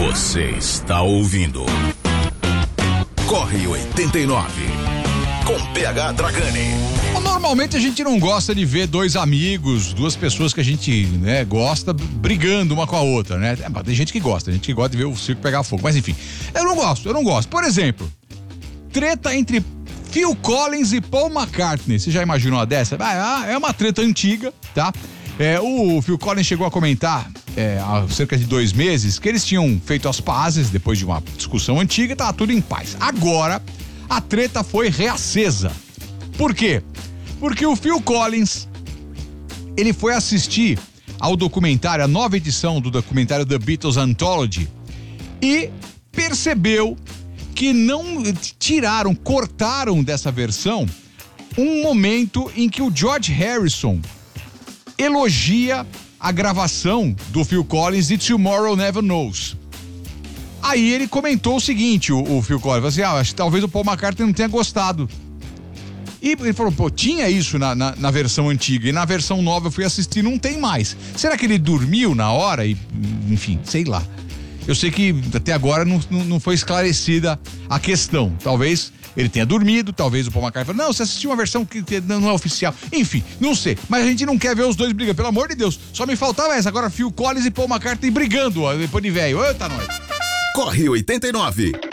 Você está ouvindo Corre 89 com PH Dragani. Normalmente a gente não gosta de ver dois amigos, duas pessoas que a gente, gosta brigando uma com a outra, né? Tem gente que gosta de ver o circo pegar fogo, mas enfim, eu não gosto. Por exemplo, treta entre Phil Collins e Paul McCartney. Você já imaginou uma dessa? É uma treta antiga, tá? O Phil Collins chegou a comentar há cerca de 2 meses que eles tinham feito as pazes depois de uma discussão antiga e tava tudo em paz. Agora, a treta foi reacesa. Por quê? Porque o Phil Collins, ele foi assistir ao documentário, a nova edição do documentário The Beatles Anthology, e percebeu que não cortaram dessa versão um momento em que o George Harrison elogia a gravação do Phil Collins de Tomorrow Never Knows. Aí ele comentou o seguinte, o Phil Collins, falou assim, acho que talvez o Paul McCartney não tenha gostado. E ele falou, tinha isso na versão antiga, e na versão nova eu fui assistir, não tem mais. Será que ele dormiu na hora? E, enfim, sei lá. Eu sei que até agora não foi esclarecida a questão. Talvez ele tenha dormido, talvez o Paul McCartney falou, não, você assistiu uma versão que não é oficial. Enfim, não sei. Mas a gente não quer ver os dois brigando, pelo amor de Deus. Só me faltava essa, agora Phil Collins e Paul McCartney brigando, depois de velho. Eita, nós. Corre 89.